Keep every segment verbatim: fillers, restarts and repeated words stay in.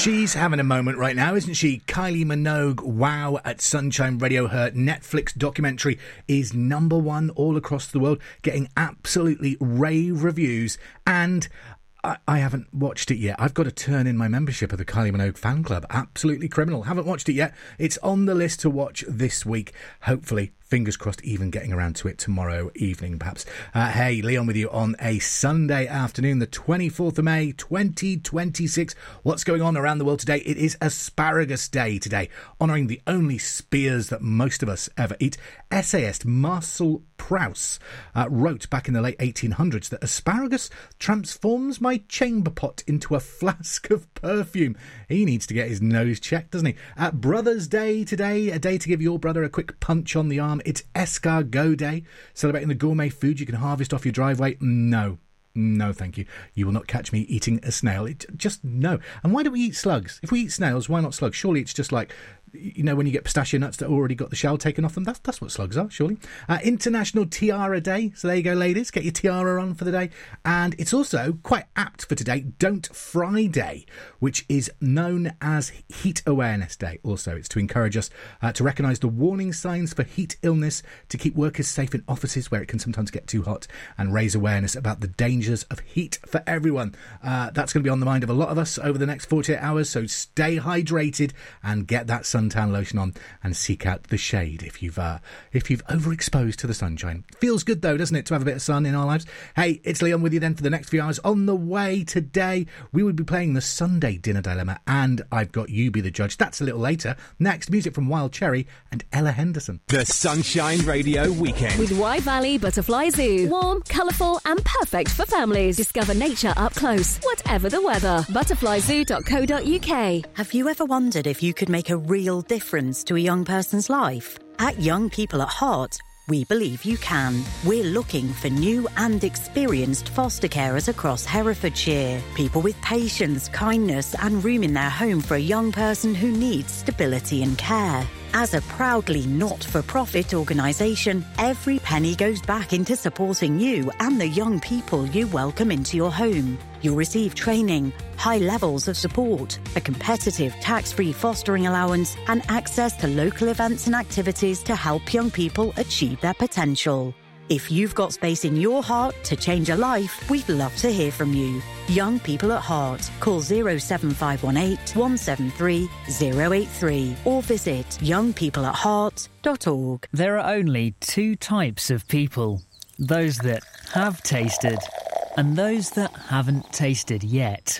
She's having a moment right now, isn't she? Kylie Minogue, wow, at Sunshine Radio. Her Netflix documentary is number one all across the world, getting absolutely rave reviews. And I, I haven't watched it yet. I've got to turn in my membership of the Kylie Minogue fan club. Absolutely criminal. Haven't watched it yet. It's on the list to watch this week. Hopefully, fingers crossed, even getting around to it tomorrow evening, perhaps. Uh, hey, Leon with you on a Sunday afternoon, the twenty-fourth of May, twenty twenty-six. What's going on around the world today? It is Asparagus Day today, honouring the only spears that most of us ever eat. Essayist Marcel Proust uh, wrote back in the late eighteen hundreds that asparagus transforms my chamber pot into a flask of perfume. He needs to get his nose checked, doesn't he? Uh, Brothers' Day today, a day to give your brother a quick punch on the arm. It's Escargot Day, celebrating the gourmet food you can harvest off your driveway. No, no, thank you. You will not catch me eating a snail. It, just no. And why do we eat slugs? If we eat snails, why not slugs? Surely it's just like, you know, when you get pistachio nuts that already got the shell taken off them. That's that's what slugs are, surely. Uh, International Tiara Day. So there you go, ladies. Get your tiara on for the day. And it's also quite apt for today, Don't Fry Day, which is known as Heat Awareness Day. Also, it's to encourage us uh, to recognise the warning signs for heat illness, to keep workers safe in offices where it can sometimes get too hot, and raise awareness about the dangers of heat for everyone. Uh, that's going to be on the mind of a lot of us over the next forty-eight hours. So stay hydrated and get that sun suntan lotion on and seek out the shade if you've uh, if you've overexposed to the sunshine. Feels good though, doesn't it, to have a bit of sun in our lives? Hey, it's Leon with you then for the next few hours. On the way today, we will be playing the Sunday Dinner Dilemma, and I've got You Be the Judge. That's a little later. Next, music from Wild Cherry and Ella Henderson. The Sunshine Radio Weekend with Wye Valley Butterfly Zoo. Warm, colourful and perfect for families. Discover nature up close, whatever the weather. butterfly zoo dot co dot uk. Have you ever wondered if you could make a real difference to a young person's life? At Young People at Heart, we believe you can. We're looking for new and experienced foster carers across Herefordshire. People with patience, kindness and room in their home for a young person who needs stability and care. As a proudly not-for-profit organisation, every penny goes back into supporting you and the young people you welcome into your home. You'll receive training, high levels of support, a competitive tax-free fostering allowance and access to local events and activities to help young people achieve their potential. If you've got space in your heart to change a life, we'd love to hear from you. Young People at Heart. Call zero seven five one eight, one seven three, zero eight three or visit young people at heart dot org. There are only two types of people. Those that have tasted and those that haven't tasted yet.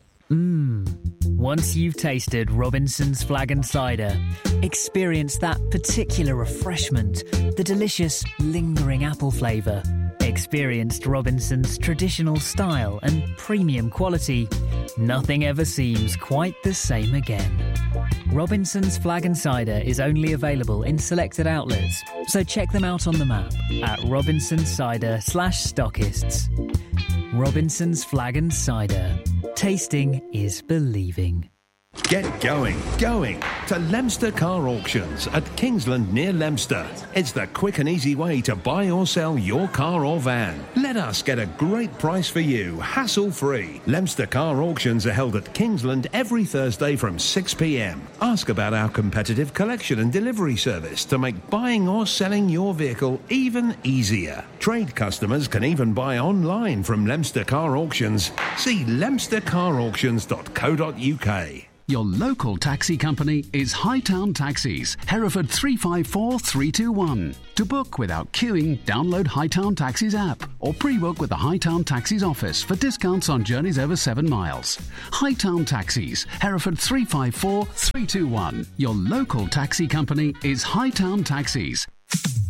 Mmm. Once you've tasted Robinson's Flag and Cider, experience that particular refreshment, the delicious, lingering apple flavour. Experienced Robinson's traditional style and premium quality. Nothing ever seems quite the same again. Robinson's Flag and Cider is only available in selected outlets, so check them out on the map at Robinson's Cider slash stockists. Robinson's Flag and Cider. Tasting is believing. Get going, going to Leominster Car Auctions at Kingsland near Leominster. It's the quick and easy way to buy or sell your car or van. Let us get a great price for you, hassle-free. Leominster Car Auctions are held at Kingsland every Thursday from six p.m. Ask about our competitive collection and delivery service to make buying or selling your vehicle even easier. Trade customers can even buy online from Leominster Car Auctions. See leominster car auctions dot co dot uk. Your local taxi company is Hightown Taxis, Hereford three five four three two one. To book without queuing, download Hightown Taxis app or pre-book with the Hightown Taxis office for discounts on journeys over seven miles. Hightown Taxis, Hereford three five four three two one. Your local taxi company is Hightown Taxis.